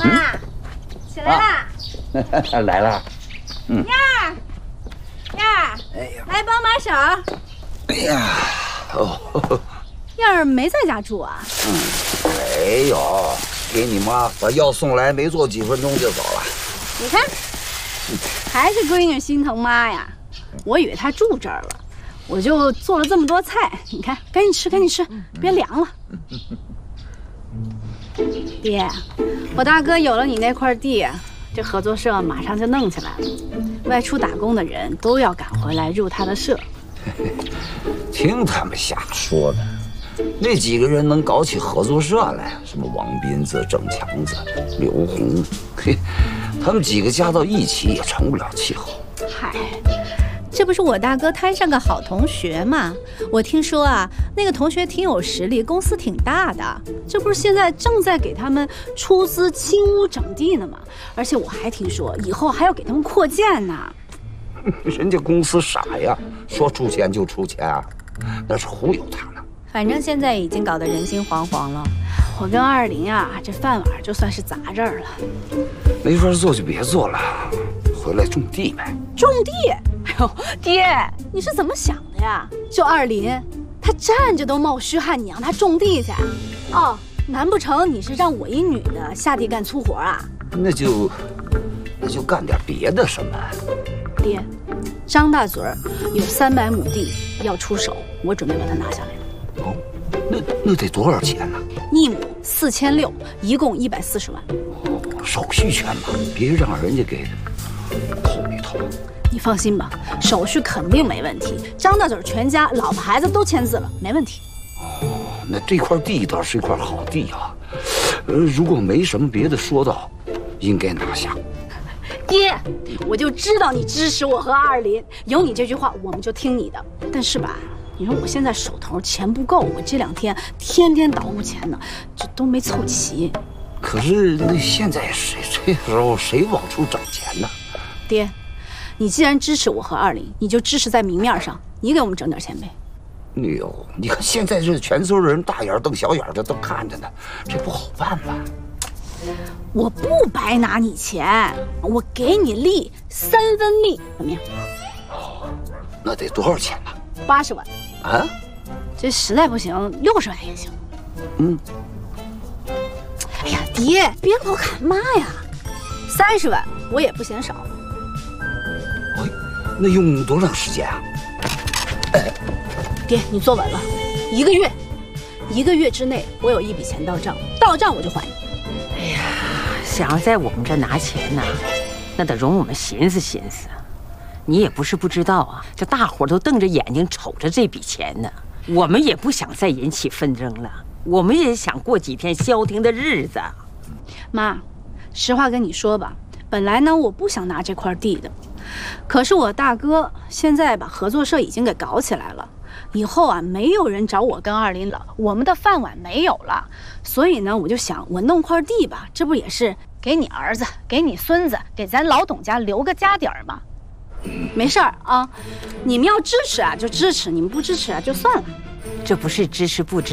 妈，起来啦！ 来了。 燕儿，来帮把手。 哎呀，哦， 燕儿没在家住啊？ 没有，给你妈把药送来，没做几分钟就走了。 你看，还是闺女心疼妈呀。我以为她住这儿了，我就做了这么多菜。你看，赶紧吃，赶紧吃，别凉了。爹，我大哥有了你那块地，这合作社马上就弄起来了，外出打工的人都要赶回来入他的社。 听他们瞎说的，那几个人能搞起合作社来，什么王斌子、郑强子、刘红，嘿，他们几个加到一起也成不了气候。 嗨，这不是我大哥摊上个好同学吗？我听说啊，那个同学挺有实力，公司挺大的，这不是现在正在给他们出资清屋整地呢吗？而且我还听说以后还要给他们扩建呢。 人家公司傻呀，说出钱就出钱啊，那是忽悠他呢。 反正现在已经搞得人心惶惶了。我跟20啊，这饭碗就算是砸这儿了。 没法做就别做了，回来种地呗。 种地？哎呦，爹，你是怎么想的呀？就20，他站着都冒虚汗，你让他种地去？哦，难不成你是让我一女的下地干粗活啊？ 那就干点别的什么。 爹，张大嘴儿有300亩地要出手，我准备把它拿下来了。 哦，那得多少钱呢 ？1亩4600，一共140万。 哦，手续全嘛，别让人家给偷一偷。 你放心吧，手续肯定没问题。张大嘴全家老婆孩子都签字了，没问题。 哦，那这块地倒是一块好地啊。如果没什么别的说道，应该拿下。 爹，我就知道你支持我和20，有你这句话，我们就听你的。但是吧，你说我现在手头钱不够，我这2天天天捣鼓钱呢，这都没凑齐。 可是那现在这时候谁往出整钱呢？ 爹，你既然支持我和20，你就支持在明面上，你给我们整点钱呗。 哎呦，你看现在这全村人大眼瞪小眼的都看着呢，这不好办吧？ 我不白拿你钱，我给你利，3分利，怎么样？ 哦，那得多少钱呢 ？80万。 啊？ 这实在不行，60万也行。 嗯。 哎呀，爹，别老砍妈呀！30万我也不嫌少。 哎，那用多长时间啊？ 爹，你坐稳了，1个月之内我有一笔钱到账，到账我就还你。 哎呀，想要在我们这拿钱呢，那得容我们寻思寻思。你也不是不知道啊，这大伙都瞪着眼睛瞅着这笔钱呢。我们也不想再引起纷争了，我们也想过几天消停的日子。 妈，实话跟你说吧，本来呢我不想拿这块地的，可是我大哥现在把合作社已经给搞起来了。以后啊，没有人找我跟20了，我们的饭碗没有了，所以呢，我就想，我弄块地吧，这不也是给你儿子、给你孙子、给咱老董家留个家底儿吗？没事儿啊，你们要支持啊就支持，你们不支持啊就算了。 这不是支持不支